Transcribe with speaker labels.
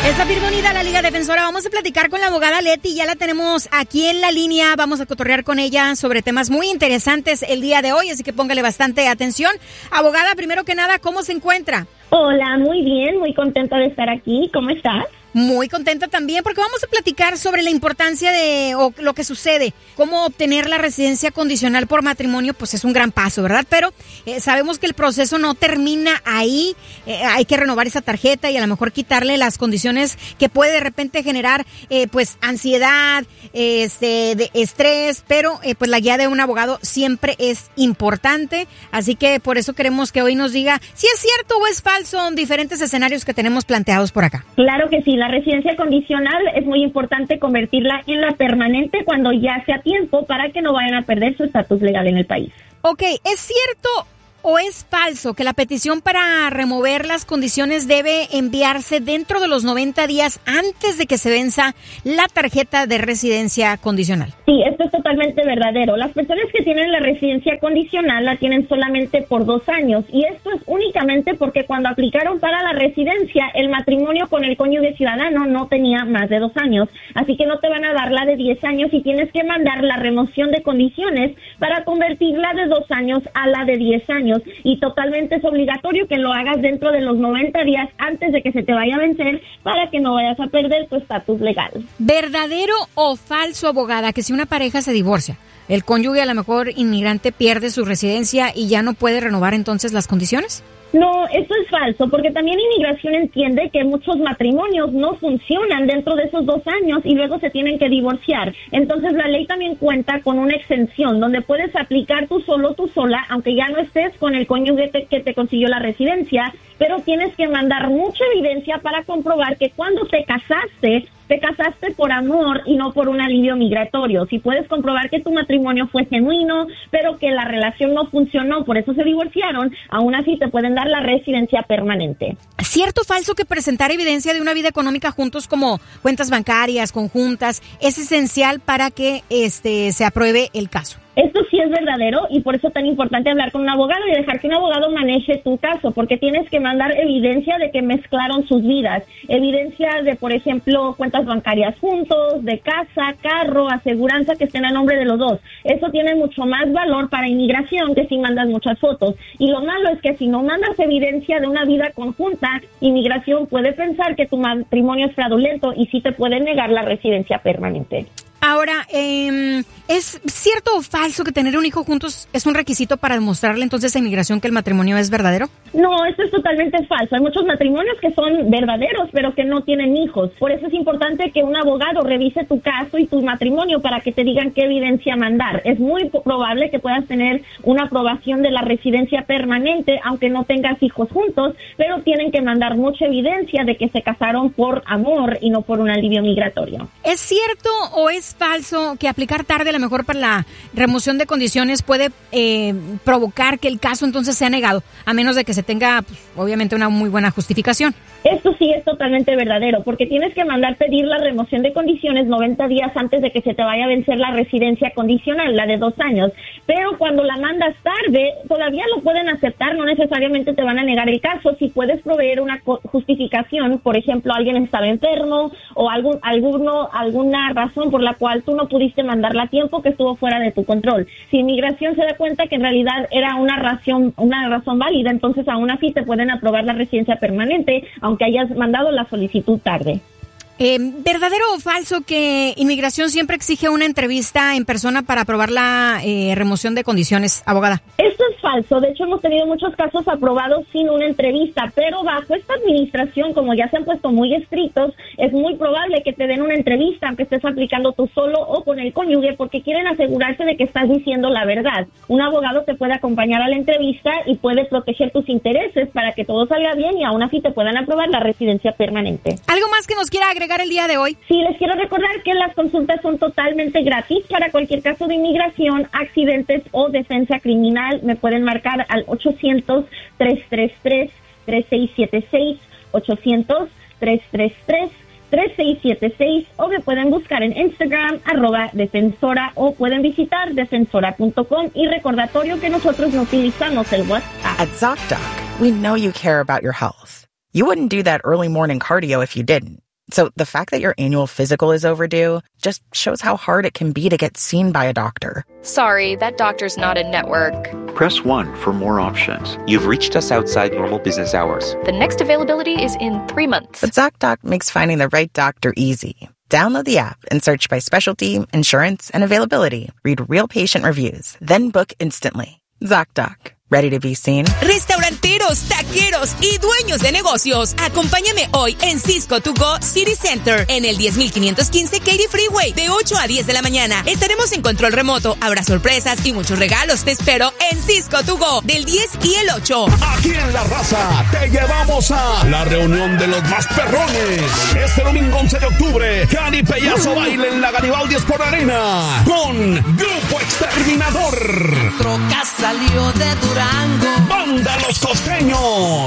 Speaker 1: Es la Bonita, la Liga Defensora. Vamos a platicar con la abogada Leti, ya la tenemos aquí en la línea. Vamos a cotorrear con ella sobre temas muy interesantes el día de hoy, así que póngale bastante atención. Abogada, primero que nada, ¿cómo se encuentra?
Speaker 2: Hola, muy bien, muy contenta de estar aquí. ¿Cómo estás?
Speaker 1: Muy contenta también porque vamos a platicar sobre la importancia de o lo que sucede, cómo obtener la residencia condicional por matrimonio, pues es un gran paso, ¿verdad? Pero sabemos que el proceso no termina ahí, hay que renovar esa tarjeta y a lo mejor quitarle las condiciones que puede de repente generar pues ansiedad, de estrés, pero pues la guía de un abogado siempre es importante, así que por eso queremos que hoy nos diga si es cierto o es falso en diferentes escenarios que tenemos planteados por acá.
Speaker 2: Claro que sí. La residencia condicional es muy importante convertirla en la permanente cuando ya sea tiempo para que no vayan a perder su estatus legal en el país.
Speaker 1: Ok, ¿es cierto o es falso que la petición para remover las condiciones debe enviarse dentro de los 90 días antes de que se venza la tarjeta de residencia condicional?
Speaker 2: Sí, esto es totalmente verdadero. Las personas que tienen la residencia condicional la tienen solamente por 2 años y esto es únicamente porque cuando aplicaron para la residencia el matrimonio con el cónyuge ciudadano no tenía más de 2 años, así que no te van a dar la de 10 años y tienes que mandar la remoción de condiciones para convertirla de 2 años a la de 10 años. Y totalmente es obligatorio que lo hagas dentro de los 90 días antes de que se te vaya a vencer para que no vayas a perder tu estatus legal.
Speaker 1: ¿Verdadero o falso, abogada, que si una pareja se divorcia, el cónyuge a lo mejor inmigrante pierde su residencia y ya no puede renovar entonces las condiciones?
Speaker 2: No, eso es falso, porque también inmigración entiende que muchos matrimonios no funcionan dentro de esos 2 años y luego se tienen que divorciar. Entonces la ley también cuenta con una exención donde puedes aplicar tú solo, tú sola, aunque ya no estés con el cónyuge que te consiguió la residencia, pero tienes que mandar mucha evidencia para comprobar que cuando te casaste por amor y no por un alivio migratorio. Si puedes comprobar que tu matrimonio fue genuino, pero que la relación no funcionó, por eso se divorciaron, aún así te pueden dar la residencia permanente.
Speaker 1: ¿Cierto o falso que presentar evidencia de una vida económica juntos como cuentas bancarias, conjuntas, es esencial para que se apruebe el caso?
Speaker 2: Esto sí es verdadero y por eso es tan importante hablar con un abogado y dejar que un abogado maneje tu caso, porque tienes que mandar evidencia de que mezclaron sus vidas, evidencia de, por ejemplo, cuentas bancarias juntos, de casa, carro, aseguranza que estén a nombre de los dos. Eso tiene mucho más valor para inmigración que si mandas muchas fotos. Y lo malo es que si no mandas evidencia de una vida conjunta, inmigración puede pensar que tu matrimonio es fraudulento y sí te puede negar la residencia permanente.
Speaker 1: Ahora, ¿es cierto o falso que tener un hijo juntos es un requisito para demostrarle entonces a inmigración que el matrimonio es verdadero?
Speaker 2: No, esto es totalmente falso. Hay muchos matrimonios que son verdaderos, pero que no tienen hijos. Por eso es importante que un abogado revise tu caso y tu matrimonio para que te digan qué evidencia mandar. Es muy probable que puedas tener una aprobación de la residencia permanente, aunque no tengas hijos juntos, pero tienen que mandar mucha evidencia de que se casaron por amor y no por un alivio migratorio.
Speaker 1: ¿Es cierto o es falso que aplicar tarde a lo mejor para la remoción de condiciones puede provocar que el caso entonces sea negado, a menos de que se tenga, pues, obviamente, una muy buena justificación?
Speaker 2: Esto sí es totalmente verdadero, porque tienes que mandar pedir la remoción de condiciones 90 días antes de que se te vaya a vencer la residencia condicional, la de 2 años. Pero cuando la mandas tarde, todavía lo pueden aceptar, no necesariamente te van a negar el caso. Si puedes proveer una justificación, por ejemplo, alguien estaba enfermo o alguna razón por la cual tú no pudiste mandarla a tiempo que estuvo fuera de tu control. Si inmigración se da cuenta que en realidad era una razón válida, entonces aún así te pueden aprobar la residencia permanente, aunque hayas mandado la solicitud tarde.
Speaker 1: ¿Verdadero o falso que inmigración siempre exige una entrevista en persona para aprobar la remoción de condiciones, abogada?
Speaker 2: Esto es falso. De hecho, hemos tenido muchos casos aprobados sin una entrevista, pero bajo esta administración, como ya se han puesto muy estrictos, es muy probable que te den una entrevista, aunque estés aplicando tú solo o con el cónyuge, porque quieren asegurarse de que estás diciendo la verdad. Un abogado te puede acompañar a la entrevista y puede proteger tus intereses para que todo salga bien y aún así te puedan aprobar la residencia permanente.
Speaker 1: ¿Algo más que nos quiera agregar el día de hoy?
Speaker 2: Sí, les quiero recordar que las consultas son totalmente gratis para cualquier caso de inmigración, accidentes o defensa criminal. Me pueden marcar al 800-333-3676, 800-333-3676, o me pueden buscar en Instagram, @defensora, o pueden visitar defensora.com. Y recordatorio que nosotros no utilizamos el WhatsApp.
Speaker 3: At ZocDoc, we know you care about your health. You wouldn't do that early morning cardio if you didn't. So the fact that your annual physical is overdue just shows how hard it can be to get seen by a doctor.
Speaker 4: Sorry, that doctor's not in network.
Speaker 5: Press 1 for more options. You've reached us outside normal business hours.
Speaker 4: The next availability is in 3 months.
Speaker 3: But ZocDoc makes finding the right doctor easy. Download the app and search by specialty, insurance, and availability. Read real patient reviews, then book instantly. ZocDoc. Ready to be seen?
Speaker 6: Restauranteros, taqueros y dueños de negocios, acompáñame hoy en Cisco To Go City Center, en el 10515 Katy Freeway, de 8 a 10 de la mañana. Estaremos en control remoto, habrá sorpresas y muchos regalos. Te espero en Cisco To Go, del 10 y el 8.
Speaker 7: Aquí en La Raza te llevamos a la reunión de los más perrones. Este domingo 11 de octubre, Cani Pellazo baila en la Garibaldi Sport Arena con Grupo Exterminador.
Speaker 8: Troca salió de Durango.
Speaker 7: Banda Los Costeños.